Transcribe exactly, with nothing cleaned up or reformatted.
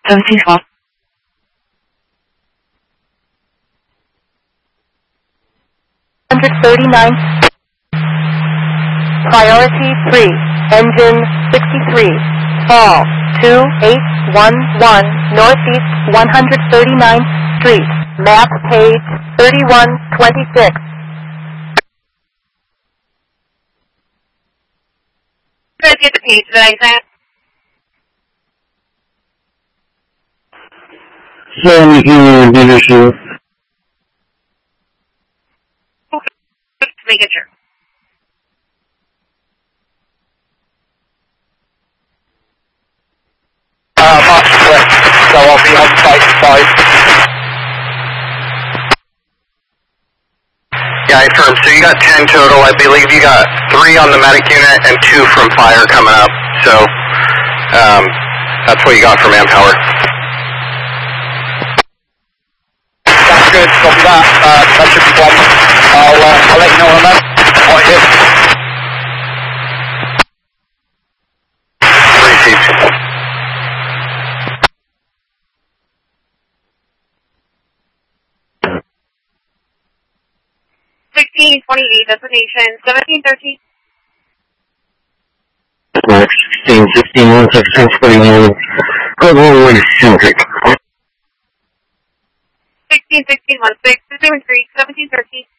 seventeen twelve. one thirty-nine. Priority three. Engine sixty-three. Fall two eight one one Northeast one hundred thirty-ninth Street. Map page thirty-one twenty-six. Did I get the page that I sent? Send you leadership. Just making sure. Uh, Mark Swift, so I'll be on site five. Yeah, I affirm. So you got ten total. I believe you got three on the medic unit and two from fire coming up. So um, that's what you got for manpower. That's good. Copy that. Uh, that should be fine. I'll, uh, I'll let you know on that. All right, here. Received. sixteen twenty-eight, destination seventeen thirteen. sixteen sixteen one sixteen forty-one. Good one, Centric. sixteen sixteen one six, pursuing street, seventeen thirteen.